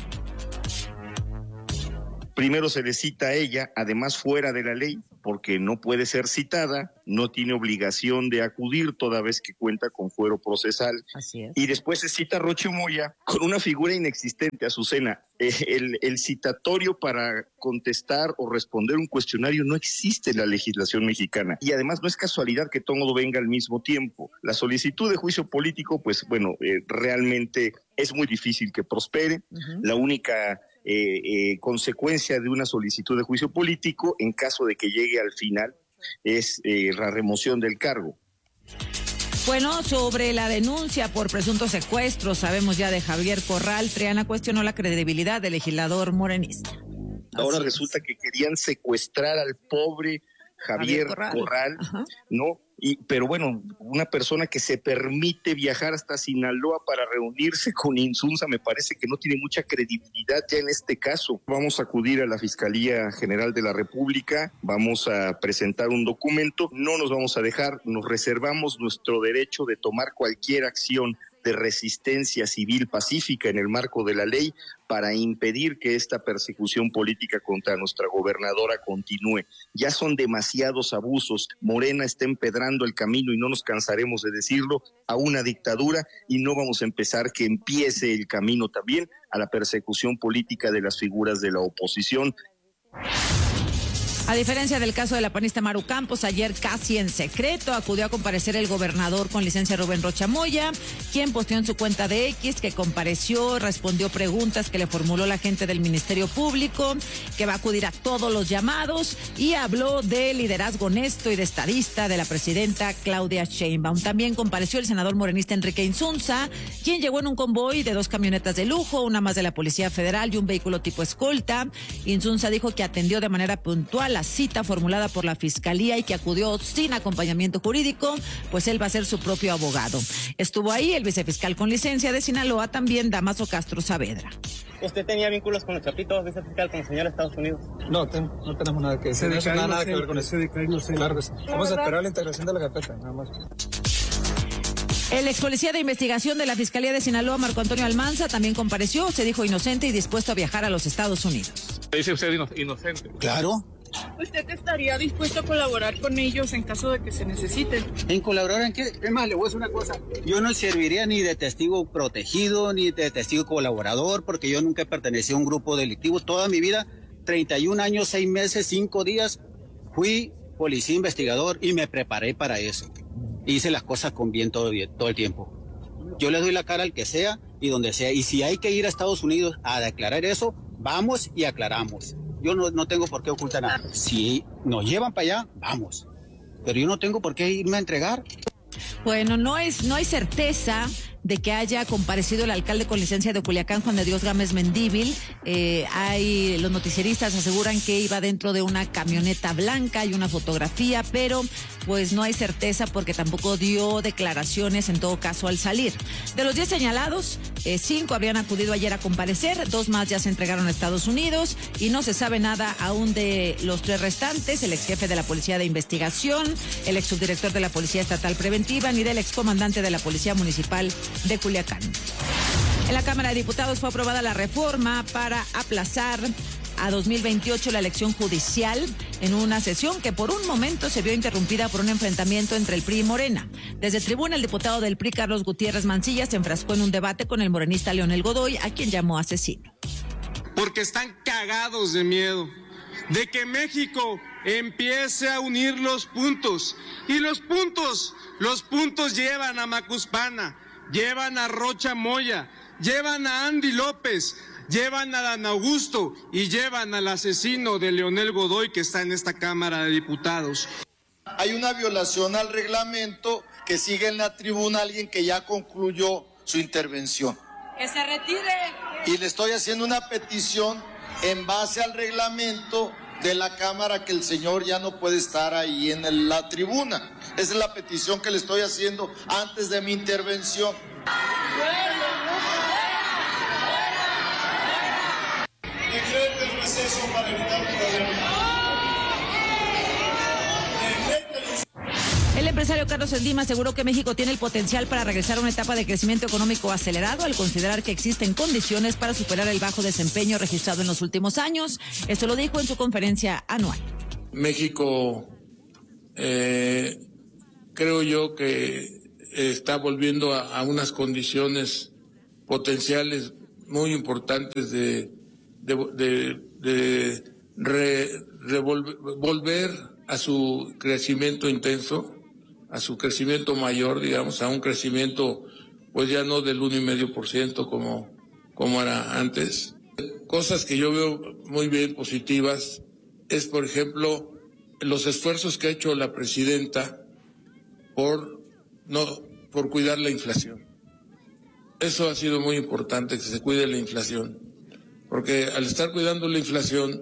Primero se le cita a ella, además fuera de la ley, porque no puede ser citada, no tiene obligación de acudir toda vez que cuenta con fuero procesal. Así es. Y después se cita a Rocha Moya con una figura inexistente, Azucena. El citatorio para contestar o responder un cuestionario no existe en la legislación mexicana. Y además no es casualidad que todo venga al mismo tiempo. La solicitud de juicio político, pues bueno, realmente es muy difícil que prospere. Uh-huh. La única consecuencia de una solicitud de juicio político, en caso de que llegue al final, es la remoción del cargo. Bueno, sobre la denuncia por presuntos secuestros, sabemos ya de Javier Corral, Triana cuestionó la credibilidad del legislador morenista. Ahora resulta que querían secuestrar al pobre Javier Corral, ¿no? Pero bueno, una persona que se permite viajar hasta Sinaloa para reunirse con Insunza me parece que no tiene mucha credibilidad ya en este caso. Vamos a acudir a la Fiscalía General de la República, vamos a presentar un documento, no nos vamos a dejar, nos reservamos nuestro derecho de tomar cualquier acción de resistencia civil pacífica en el marco de la ley para impedir que esta persecución política contra nuestra gobernadora continúe. Ya son demasiados abusos. Morena está empedrando el camino, y no nos cansaremos de decirlo, a una dictadura, y no vamos a empezar que empiece el camino también a la persecución política de las figuras de la oposición. A diferencia del caso de la panista Maru Campos, ayer casi en secreto acudió a comparecer el gobernador con licencia Rubén Rocha Moya, quien posteó en su cuenta de X que compareció, respondió preguntas que le formuló la gente del Ministerio Público, que va a acudir a todos los llamados, y habló de liderazgo honesto y de estadista de la presidenta Claudia Sheinbaum. También compareció el senador morenista Enrique Insunza, quien llegó en un convoy de 2 camionetas de lujo, una más de la Policía Federal y un vehículo tipo escolta. Insunza dijo que atendió de manera puntual la cita formulada por la Fiscalía y que acudió sin acompañamiento jurídico, pues él va a ser su propio abogado. Estuvo ahí el vicefiscal con licencia de Sinaloa, también Damaso Castro Saavedra. ¿Usted tenía vínculos con los Chapitos, vicefiscal, con el señor Estados Unidos? No, no tenemos nada que decir. No tiene nada que ver con eso. Claro que sí. Vamos a esperar la integración de la carpeta, nada más. El ex policía de investigación de la Fiscalía de Sinaloa, Marco Antonio Almanza, también compareció, se dijo inocente y dispuesto a viajar a los Estados Unidos. ¿Dice usted inocente? Claro. ¿Usted estaría dispuesto a colaborar con ellos en caso de que se necesiten? ¿En colaborar en qué? Es más, le voy a decir una cosa. Yo no serviría ni de testigo protegido, ni de testigo colaborador, porque yo nunca he pertenecido a un grupo delictivo. Toda mi vida, 31 años, 6 meses, 5 días, fui policía investigador y me preparé para eso. Hice las cosas con bien todo el tiempo. Yo le doy la cara al que sea y donde sea. Y si hay que ir a Estados Unidos a declarar eso, vamos y aclaramos. Yo no tengo por qué ocultar nada. Si nos llevan para allá, vamos. Pero yo no tengo por qué irme a entregar. Bueno, no hay certeza de que haya comparecido el alcalde con licencia de Culiacán, Juan de Dios Gámez Mendívil. Los noticieristas aseguran que iba dentro de una camioneta blanca y una fotografía, pero pues no hay certeza porque tampoco dio declaraciones en todo caso al salir. De los 10 señalados, 5 habrían acudido ayer a comparecer, 2 más ya se entregaron a Estados Unidos y no se sabe nada aún de los 3 restantes, el ex jefe de la Policía de Investigación, el ex subdirector de la Policía Estatal Preventiva, ni del ex comandante de la Policía Municipal de Culiacán. En la Cámara de Diputados fue aprobada la reforma para aplazar a 2028 la elección judicial en una sesión que por un momento se vio interrumpida por un enfrentamiento entre el PRI y Morena. Desde tribuna, el diputado del PRI, Carlos Gutiérrez Mancilla, se enfrascó en un debate con el morenista Leonel Godoy, a quien llamó asesino. Porque están cagados de miedo de que México empiece a unir los puntos. Y los puntos llevan a Macuspana, llevan a Rocha Moya, llevan a Andy López, llevan a Dan Augusto y llevan al asesino de Leonel Godoy que está en esta Cámara de Diputados. Hay una violación al reglamento que sigue en la tribuna alguien que ya concluyó su intervención. Que se retire. Y le estoy haciendo una petición en base al reglamento de la Cámara, que el señor ya no puede estar ahí en la tribuna. Esa es la petición que le estoy haciendo antes de mi intervención. Decreto el receso para evitar problemas. El empresario Carlos Slim aseguró que México tiene el potencial para regresar a una etapa de crecimiento económico acelerado al considerar que existen condiciones para superar el bajo desempeño registrado en los últimos años. Esto lo dijo en su conferencia anual. México, creo yo que está volviendo a unas condiciones potenciales muy importantes de volver a su crecimiento intenso, a su crecimiento mayor, digamos, a un crecimiento pues ya no del 1,5% como era antes. Cosas que yo veo muy bien positivas es, por ejemplo, los esfuerzos que ha hecho la presidenta por cuidar la inflación. Eso ha sido muy importante, que se cuide la inflación, porque al estar cuidando la inflación,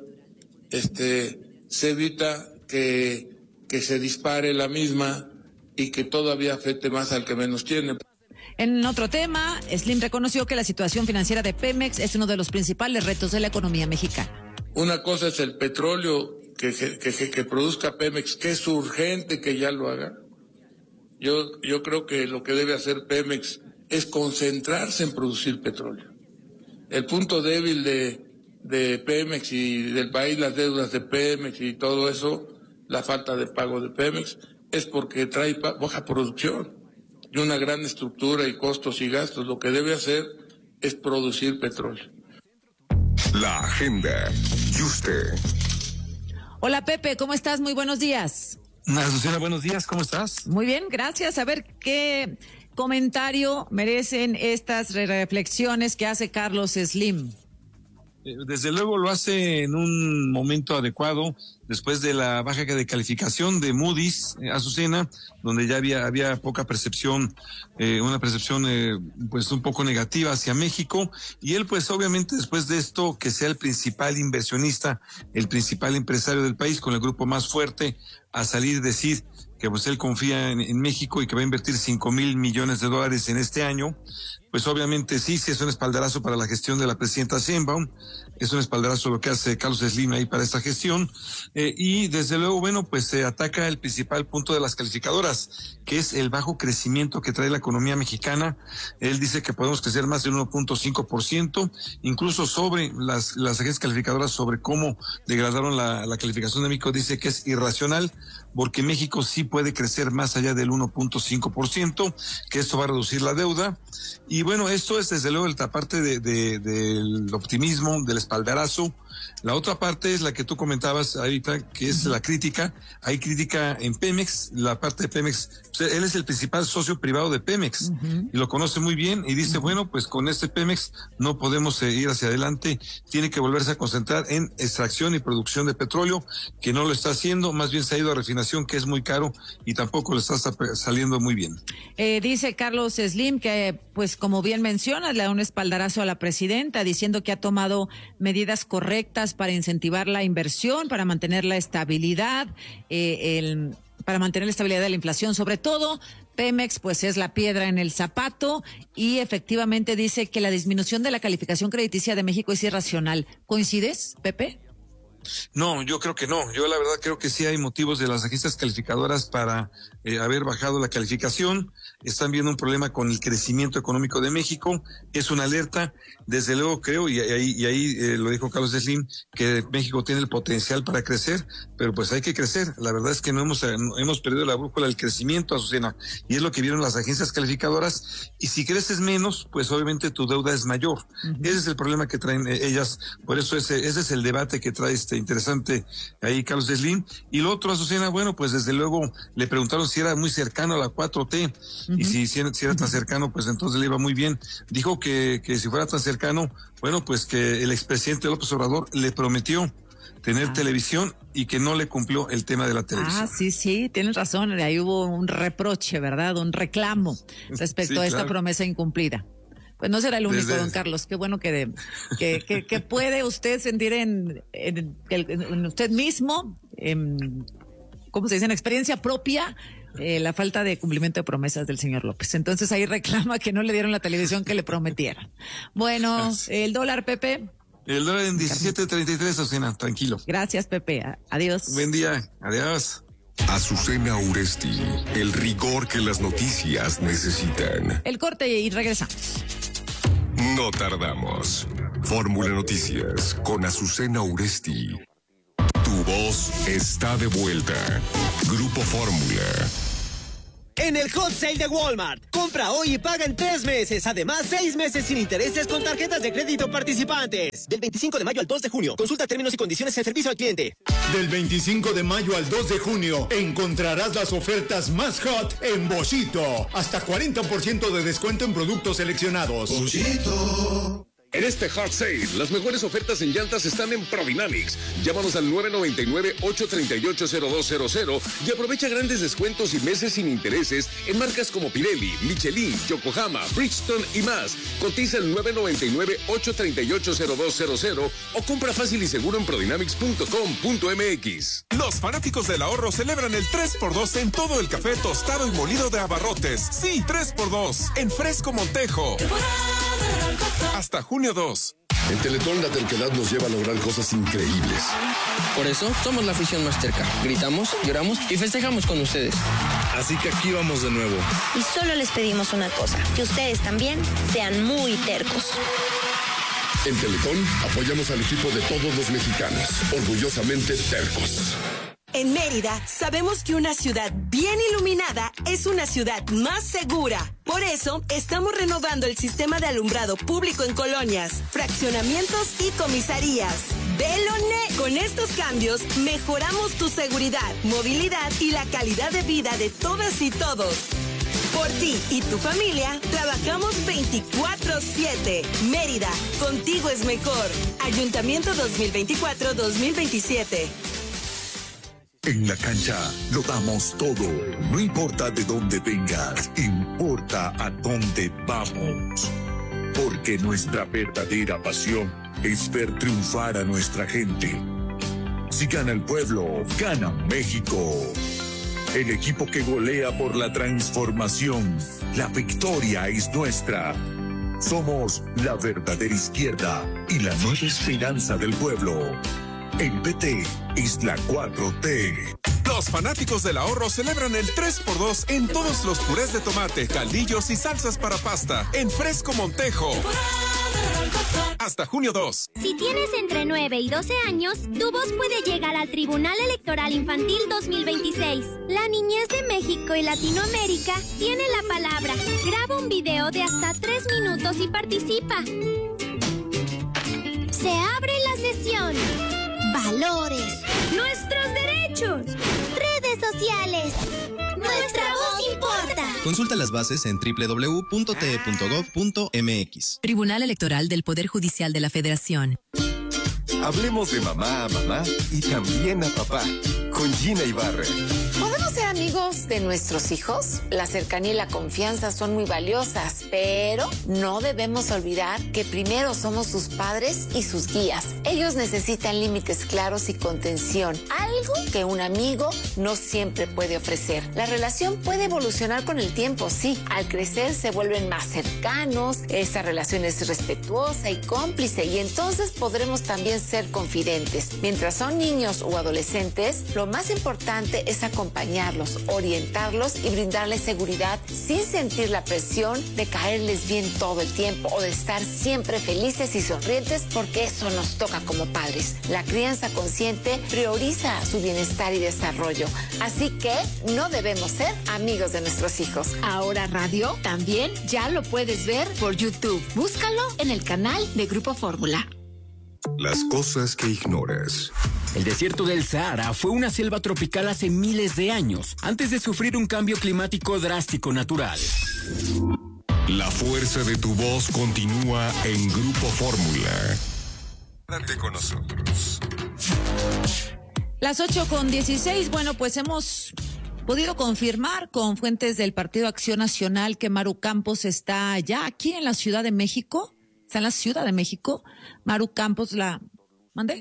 se evita que se dispare la misma y que todavía afecte más al que menos tiene. En otro tema, Slim reconoció que la situación financiera de Pemex es uno de los principales retos de la economía mexicana. Una cosa es el petróleo que produzca Pemex, que es urgente que ya lo haga. Yo creo que lo que debe hacer Pemex es concentrarse en producir petróleo. El punto débil de Pemex y del país, las deudas de Pemex y todo eso, la falta de pago de Pemex, es porque trae baja producción y una gran estructura y costos y gastos. Lo que debe hacer es producir petróleo. La agenda y usted. Hola Pepe, ¿cómo estás? Muy buenos días. Azucena, buenos días, ¿cómo estás? Muy bien, gracias. A ver, ¿qué comentario merecen estas reflexiones que hace Carlos Slim? Desde luego lo hace en un momento adecuado, después de la baja de calificación de Moody's, Azucena, donde ya había poca percepción, una percepción pues un poco negativa hacia México, y él pues obviamente después de esto, que sea el principal inversionista, el principal empresario del país, con el grupo más fuerte, a salir y decir que pues él confía en México y que va a invertir $5,000 millones en este año, pues obviamente sí es un espaldarazo para la gestión de la presidenta Sheinbaum, es un espaldarazo lo que hace Carlos Slim ahí para esta gestión, y desde luego, bueno, pues se ataca el principal punto de las calificadoras, que es el bajo crecimiento que trae la economía mexicana. Él dice que podemos crecer más del 1.5%, incluso sobre las agencias calificadoras, sobre cómo degradaron la calificación de México, dice que es irracional, porque México sí puede crecer más allá del 1.5%, que esto va a reducir la deuda. Y bueno, esto es desde luego la parte del optimismo, del espaldarazo. La otra parte es la que tú comentabas ahorita, que es la crítica. Hay crítica en Pemex, la parte de Pemex. Él es el principal socio privado de Pemex y lo conoce muy bien y dice, bueno, pues con este Pemex no podemos ir hacia adelante, tiene que volverse a concentrar en extracción y producción de petróleo, que no lo está haciendo, más bien se ha ido a refinación, que es muy caro y tampoco le está saliendo muy bien. Dice Carlos Slim que, pues como bien menciona, le da un espaldarazo a la presidenta, diciendo que ha tomado medidas correctas para incentivar la inversión, para mantener la estabilidad, para mantener la estabilidad de la inflación, sobre todo. Pemex pues es la piedra en el zapato y efectivamente dice que la disminución de la calificación crediticia de México es irracional. ¿Coincides, Pepe? No, yo creo que no. Yo la verdad creo que sí hay motivos de las agencias calificadoras para haber bajado la calificación. Están viendo un problema con el crecimiento económico de México. Es una alerta. Desde luego creo, y ahí lo dijo Carlos Slim, que México tiene el potencial para crecer, pero pues hay que crecer. La verdad es que no hemos perdido la brújula del crecimiento, Azucena, y es lo que vieron las agencias calificadoras. Y si creces menos, pues obviamente tu deuda es mayor. Ese es el problema que traen ellas. Por eso ese es el debate que trae interesante ahí Carlos Slim. Y lo otro, Azucena, bueno, pues desde luego le preguntaron si era muy cercano a la 4T, y si era tan cercano, pues entonces le iba muy bien. Dijo que si fuera tan cercano, bueno, pues que el expresidente López Obrador le prometió tener televisión y que no le cumplió el tema de la televisión. Sí, tienes razón, ahí hubo un reproche, ¿verdad? Un reclamo respecto a esta promesa incumplida. Pues no será el único, don Carlos. Qué bueno que puede usted sentir en usted mismo, ¿cómo se dice? En experiencia propia, la falta de cumplimiento de promesas del señor López. Entonces ahí reclama que no le dieron la televisión que le prometieron. Bueno, el dólar, Pepe. El dólar en 17.33, Azucena, tranquilo. Gracias, Pepe. Adiós. Buen día. Adiós. Azucena Uresti, el rigor que las noticias necesitan. El corte y regresamos. No tardamos. Fórmula Noticias con Azucena Uresti. Tu voz está de vuelta. Grupo Fórmula. En el Hot Sale de Walmart, compra hoy y paga en 3 meses. Además, 6 meses sin intereses con tarjetas de crédito participantes. Del 25 de mayo al 2 de junio. Consulta términos y condiciones en servicio al cliente. Del 25 de mayo al 2 de junio encontrarás las ofertas más hot en Boschito. Hasta 40% de descuento en productos seleccionados. Boschito. En este Hot Sale, las mejores ofertas en llantas están en Prodynamics. Llámanos al 999-838-0200 y aprovecha grandes descuentos y meses sin intereses en marcas como Pirelli, Michelin, Yokohama, Bridgestone y más. Cotiza el 999-838-0200 o compra fácil y seguro en prodynamics.com.mx. Los fanáticos del ahorro celebran el 3x2 en todo el café tostado y molido de Abarrotes. Sí, 3x2 en Fresco Montejo. Hasta junio 2. En Teletón la terquedad nos lleva a lograr cosas increíbles. Por eso somos la afición más terca. Gritamos, lloramos y festejamos con ustedes. Así que aquí vamos de nuevo. Y solo les pedimos una cosa, que ustedes también sean muy tercos. En Teletón apoyamos al equipo de todos los mexicanos, orgullosamente tercos. En Mérida, sabemos que una ciudad bien iluminada es una ciudad más segura. Por eso, estamos renovando el sistema de alumbrado público en colonias, fraccionamientos y comisarías. ¡Veloné! Con estos cambios, mejoramos tu seguridad, movilidad y la calidad de vida de todas y todos. Por ti y tu familia, trabajamos 24/7. Mérida, contigo es mejor. Ayuntamiento 2024-2027. En la cancha lo damos todo. No importa de dónde vengas, importa a dónde vamos. Porque nuestra verdadera pasión es ver triunfar a nuestra gente. Si gana el pueblo, gana México. El equipo que golea por la transformación. La victoria es nuestra. Somos la verdadera izquierda y la nueva esperanza del pueblo. El PT es la 4T. Los fanáticos del ahorro celebran el 3x2 en todos los purés de tomate, caldillos y salsas para pasta en Fresco Montejo. Hasta junio 2. Si tienes entre 9 y 12 años, tu voz puede llegar al Tribunal Electoral Infantil 2026. La niñez de México y Latinoamérica tiene la palabra. Graba un video de hasta 3 minutos y participa. Se abre la sesión. Valores. Nuestros derechos. Redes sociales. Nuestra voz importa. Consulta las bases en www.te.gov.mx. Tribunal Electoral del Poder Judicial de la Federación. Hablemos de mamá a mamá y también a papá. Con Gina Ibarra. ¿Podemos ser amigos de nuestros hijos? La cercanía y la confianza son muy valiosas, pero no debemos olvidar que primero somos sus padres y sus guías. Ellos necesitan límites claros y contención, algo que un amigo no siempre puede ofrecer. La relación puede evolucionar con el tiempo, sí. Al crecer se vuelven más cercanos, esa relación es respetuosa y cómplice, y entonces podremos también ser confidentes. Mientras son niños o adolescentes, lo más importante es acompañarlos, orientarlos y brindarles seguridad sin sentir la presión de caerles bien todo el tiempo o de estar siempre felices y sonrientes, porque eso nos toca como padres. La crianza consciente prioriza su bienestar y desarrollo, así que no debemos ser amigos de nuestros hijos. Ahora Radio también ya lo puedes ver por YouTube. Búscalo en el canal de Grupo Fórmula. Las cosas que ignoras. El desierto del Sahara fue una selva tropical hace miles de años, antes de sufrir un cambio climático drástico natural. La fuerza de tu voz continúa en Grupo Fórmula. Quédate con nosotros. Las 8:16, bueno, pues hemos podido confirmar con fuentes del Partido Acción Nacional que Maru Campos está ya aquí en la Ciudad de México. Está en la Ciudad de México. Maru Campos ¿Mandé?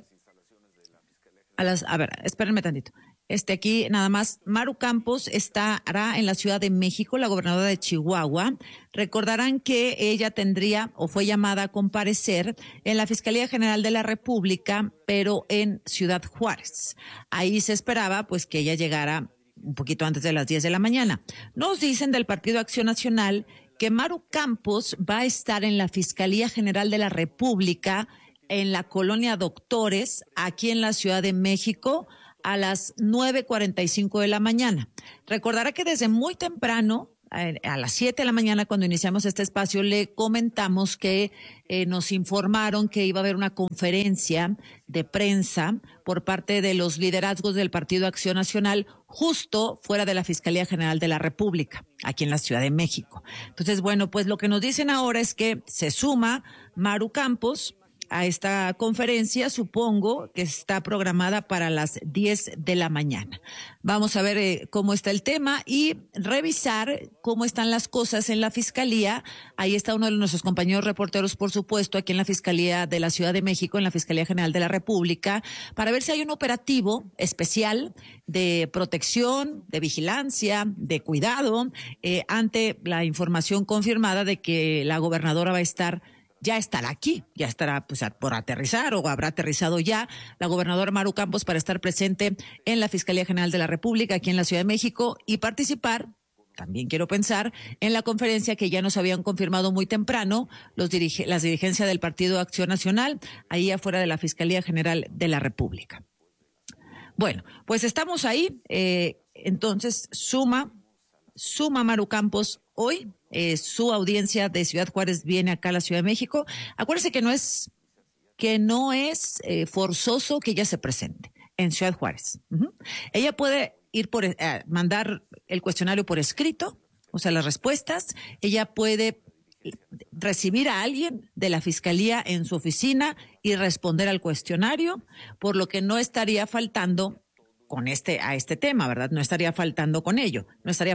A ver, espérenme tantito. Aquí nada más, Maru Campos estará en la Ciudad de México, la gobernadora de Chihuahua. Recordarán que ella tendría o fue llamada a comparecer en la Fiscalía General de la República, pero en Ciudad Juárez. Ahí se esperaba pues que ella llegara un poquito antes de las 10 de la mañana. Nos dicen del Partido Acción Nacional que Maru Campos va a estar en la Fiscalía General de la República en la Colonia Doctores, aquí en la Ciudad de México, a las 9:45 de la mañana. Recordará que desde muy temprano, a las 7 de la mañana, cuando iniciamos este espacio, le comentamos que nos informaron que iba a haber una conferencia de prensa por parte de los liderazgos del Partido Acción Nacional justo fuera de la Fiscalía General de la República, aquí en la Ciudad de México. Entonces, bueno, pues lo que nos dicen ahora es que se suma Maru Campos a esta conferencia, supongo que está programada para las 10 de la mañana. Vamos a ver cómo está el tema y revisar cómo están las cosas en la Fiscalía. Ahí está uno de nuestros compañeros reporteros, por supuesto, aquí en la Fiscalía de la Ciudad de México, en la Fiscalía General de la República, para ver si hay un operativo especial de protección, de vigilancia, de cuidado, ante la información confirmada de que la gobernadora ya estará aquí, ya estará pues por aterrizar o habrá aterrizado ya la gobernadora Maru Campos para estar presente en la Fiscalía General de la República aquí en la Ciudad de México y participar, también quiero pensar, en la conferencia que ya nos habían confirmado muy temprano las dirigencias del Partido Acción Nacional, ahí afuera de la Fiscalía General de la República. Bueno, pues estamos ahí, entonces suma Maru Campos hoy. Su audiencia de Ciudad Juárez viene acá a la Ciudad de México. Acuérdese que no es forzoso que ella se presente en Ciudad Juárez. Ella puede ir mandar el cuestionario por escrito, o sea, las respuestas. Ella puede recibir a alguien de la Fiscalía en su oficina y responder al cuestionario, por lo que no estaría faltando a este tema, ¿verdad? No estaría faltando con ello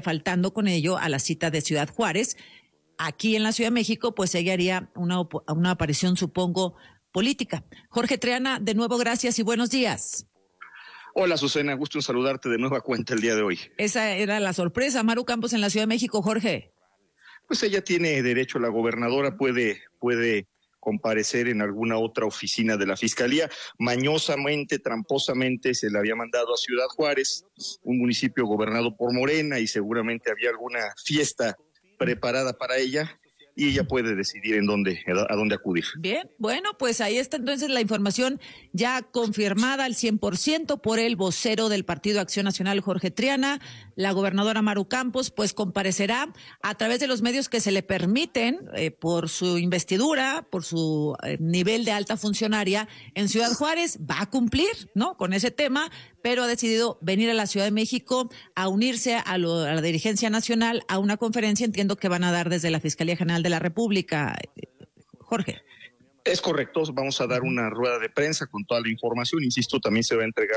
a la cita de Ciudad Juárez. Aquí en la Ciudad de México, pues ella haría una aparición, supongo, política. Jorge Triana, de nuevo, gracias y buenos días. Hola, Susana, gusto en saludarte de nueva cuenta el día de hoy. Esa era la sorpresa, Maru Campos en la Ciudad de México, Jorge. Pues ella tiene derecho, la gobernadora puede comparecer en alguna otra oficina de la Fiscalía. Mañosamente, tramposamente, se le había mandado a Ciudad Juárez, un municipio gobernado por Morena, y seguramente había alguna fiesta preparada para ella, y ella puede decidir a dónde acudir. Bien, bueno, pues ahí está entonces la información ya confirmada al 100% por el vocero del Partido Acción Nacional, Jorge Triana. La gobernadora Maru Campos pues comparecerá a través de los medios que se le permiten por su investidura, por su nivel de alta funcionaria en Ciudad Juárez. Va a cumplir, ¿no?, con ese tema, pero ha decidido venir a la Ciudad de México a unirse a la dirigencia nacional a una conferencia, entiendo que van a dar desde la Fiscalía General de la República. Jorge. Es correcto, vamos a dar una rueda de prensa con toda la información. Insisto, también se va a entregar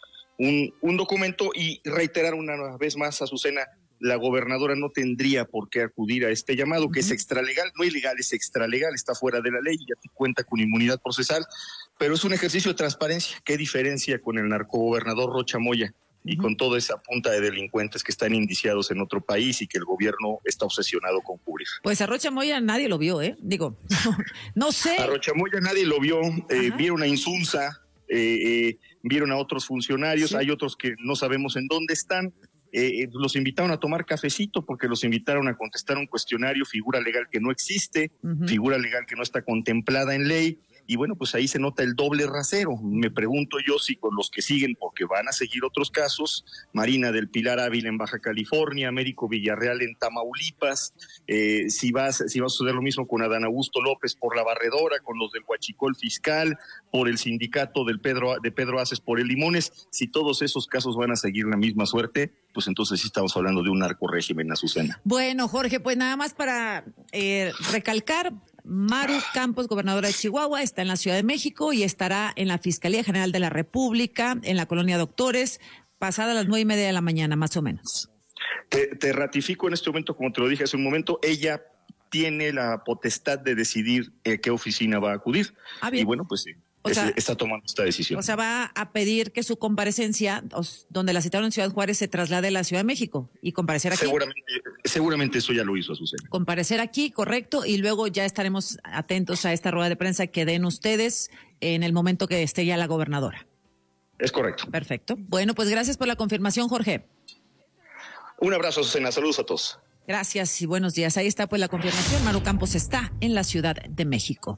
un documento, y reiterar una vez más, Azucena, la gobernadora no tendría por qué acudir a este llamado, que es extralegal, no ilegal, es extralegal, está fuera de la ley, ya cuenta con inmunidad procesal, pero es un ejercicio de transparencia. ¿Qué diferencia con el narcogobernador Rocha Moya y con toda esa punta de delincuentes que están indiciados en otro país y que el gobierno está obsesionado con cubrir? Pues a Rocha Moya nadie lo vio, digo, no sé. A Rocha Moya nadie lo vio, vieron a Insunza, vieron a otros funcionarios, sí. Hay otros que no sabemos en dónde están. Los invitaron a tomar cafecito porque los invitaron a contestar un cuestionario, figura legal que no existe, figura legal que no está contemplada en ley. Y bueno, pues ahí se nota el doble rasero. Me pregunto yo si con los que siguen, porque van a seguir otros casos, Marina del Pilar Ávila en Baja California, Américo Villarreal en Tamaulipas, si va a suceder lo mismo con Adán Augusto López por la barredora, con los del Huachicol Fiscal, por el sindicato de Pedro Aces por el Limones. Si todos esos casos van a seguir la misma suerte, pues entonces sí estamos hablando de un narcorrégimen, Azucena. Bueno, Jorge, pues nada más para recalcar, Maru Campos, gobernadora de Chihuahua, está en la Ciudad de México y estará en la Fiscalía General de la República, en la Colonia Doctores, pasadas las 9:30 de la mañana, más o menos. Te ratifico en este momento, como te lo dije hace un momento, ella tiene la potestad de decidir qué oficina va a acudir. Bien. Y bueno, pues está tomando esta decisión. O sea, va a pedir que su comparecencia, donde la citaron en Ciudad Juárez, se traslade a la Ciudad de México y comparecer aquí. Seguramente eso ya lo hizo, Azucena. Comparecer aquí, correcto, y luego ya estaremos atentos a esta rueda de prensa que den ustedes en el momento que esté ya la gobernadora. Es correcto. Perfecto. Bueno, pues gracias por la confirmación, Jorge. Un abrazo, Azucena. Saludos a todos. Gracias y buenos días. Ahí está pues la confirmación. Maru Campos está en la Ciudad de México.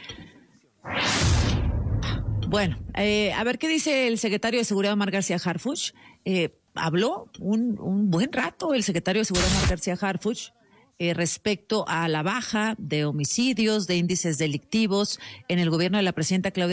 Bueno, a ver qué dice el secretario de Seguridad, Omar García Harfuch. Habló un buen rato el secretario de Seguridad, Omar García Harfuch, respecto a la baja de homicidios, de índices delictivos en el gobierno de la presidenta Claudia